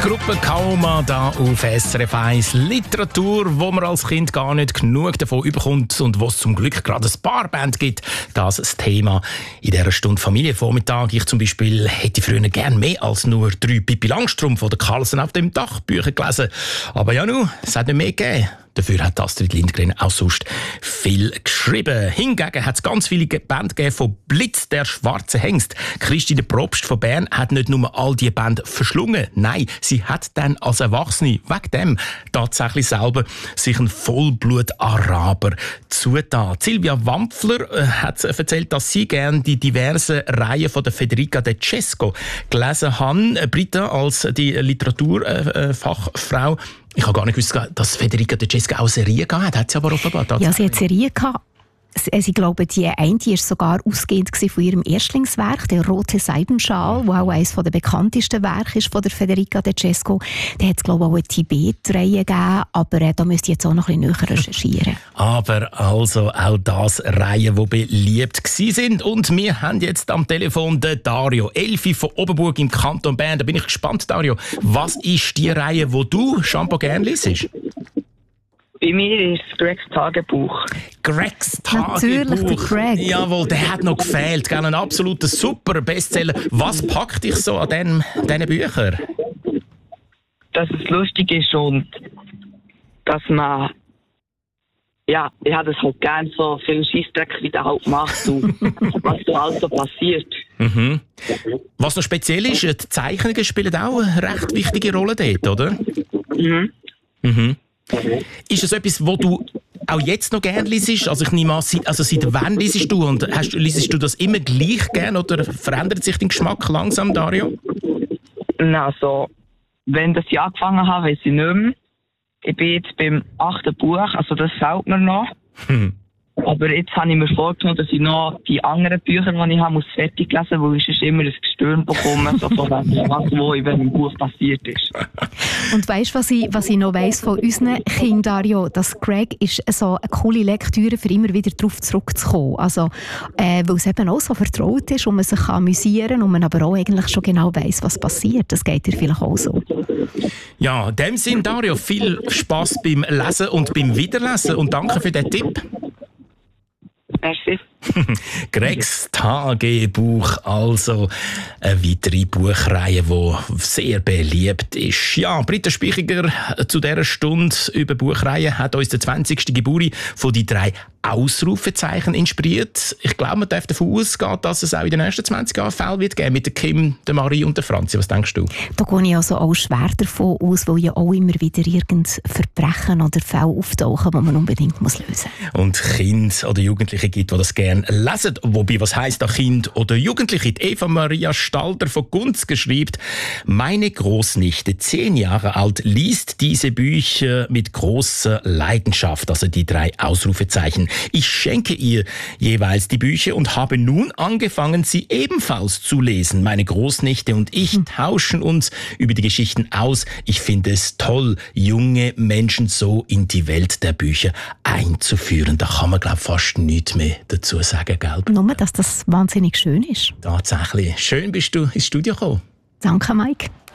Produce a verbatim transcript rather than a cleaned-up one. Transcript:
Gruppe Kauma da auf S R F eins. Literatur, wo man als Kind gar nicht genug davon überkommt und wo es zum Glück gerade ein paar Band gibt. Das ist das Thema in dieser Stunde Familienvormittag. Ich zum Beispiel hätte früher gerne mehr als nur drei Pippi Langstrumpf oder Carlsen auf dem Dach Bücher gelesen. Aber ja nu, es hat nicht mehr gegeben. Dafür hat Astrid Lindgren auch sonst viel geschrieben. Hingegen hat es ganz viele Bände gegeben von Blitz, der schwarze Hengst. Christine Probst von Bern hat nicht nur all diese Bände verschlungen, nein, sie hat dann als Erwachsene wegen dem tatsächlich selber sich einen Vollblut-Araber zugetan. Silvia Wampfler äh, hat erzählt, dass sie gerne die diversen Reihen von der Federica De Cesco gelesen haben. Britta als die Literaturfachfrau. Äh, Ich habe gar nicht gewusst, dass Federica De Cesco auch Serien gehabt hat. Hat sie aber offenbar Ja, sie hat Serien gehabt. Ich glaube, die eine war sogar ausgehend von ihrem Erstlingswerk, der Rote Seidenschal, das auch eines der bekanntesten Werke ist von der Federica De Cesco. Da hat es, glaube ich, auch eine Tibet-Reihe gegeben, aber äh, da müsst ihr jetzt auch noch ein bisschen näher recherchieren. Aber also auch das Reihen, die beliebt waren. Und wir haben jetzt am Telefon den Dario Elfi von Oberburg im Kanton Bern. Da bin ich gespannt, Dario. Was ist die Reihe, die du schon gerne liest? Bei mir ist Gregs Tagebuch. Gregs Tagebuch. Natürlich, der Greg. Jawohl, der hat noch gefehlt. Gell? Ein absoluter super Bestseller. Was packt dich so an diesen Büchern? Dass es lustig ist und dass man... Ja, ich habe das halt gerne so viel Scheissdreck, wie der halt macht und was da alles so passiert. Mhm. Was noch speziell ist, die Zeichnungen spielen auch eine recht wichtige Rolle dort, oder? Mhm. Mhm. Ist es etwas, wo du auch jetzt noch gerne liest? Also ich nehme an, also seit wann liest du? Und hast, liest du das immer gleich gerne oder verändert sich dein Geschmack langsam, Dario? Also, wenn das ich angefangen habe, weiß ich nicht mehr. Ich bin jetzt beim achten Buch, also das fehlt mir noch. Hm. Aber jetzt habe ich mir vorgenommen, dass ich noch die anderen Bücher, die ich habe, muss fertig lesen, weil ich sonst immer ein Gestöhn bekomme, so von dem, was wo in welchem Buch passiert ist. Und weißt du, was ich, was ich noch weiss von unseren Kindern, Dario? Dass Greg ist so eine coole Lektüre, für immer wieder darauf zurückzukommen. Also, äh, weil es eben auch so vertraut ist und man sich amüsieren kann und man aber auch eigentlich schon genau weiss, was passiert. Das geht dir vielleicht auch so. Ja, in dem Sinn, Dario, viel Spass beim Lesen und beim Wiederlesen und danke für den Tipp. Merci. Gregs Tagebuch, also eine weitere Buchreihe, die sehr beliebt ist. Ja, Britta Spichiger zu dieser Stunde über Buchreihen hat uns der zwanzigste Geburtstag von die drei Ausrufezeichen inspiriert. Ich glaube, man darf davon ausgehen, dass es auch in den nächsten zwanzig Jahren Fälle wird geben mit der Kim, der Marie und der Franzi. Was denkst du? Da gehe ich also auch schwer davon aus, weil ja auch immer wieder irgendein Verbrechen oder Fälle auftauchen, die man unbedingt muss lösen muss. Und Kinder oder Jugendliche gibt, die das gerne lesen. Wobei, was heisst da Kind oder Jugendliche? Die Eva Maria Stalter von Gunzgen schreibt, meine Großnichte, zehn Jahre alt, liest diese Bücher mit großer Leidenschaft, also die drei Ausrufezeichen. Ich schenke ihr jeweils die Bücher und habe nun angefangen, sie ebenfalls zu lesen. Meine Großnichte und ich tauschen uns über die Geschichten aus. Ich finde es toll, junge Menschen so in die Welt der Bücher einzuführen. Da kann man, glaube ich, fast nichts mehr dazu sagen, gell? Nur, dass das wahnsinnig schön ist. Tatsächlich. Schön bist du ins Studio gekommen. Danke, Mike.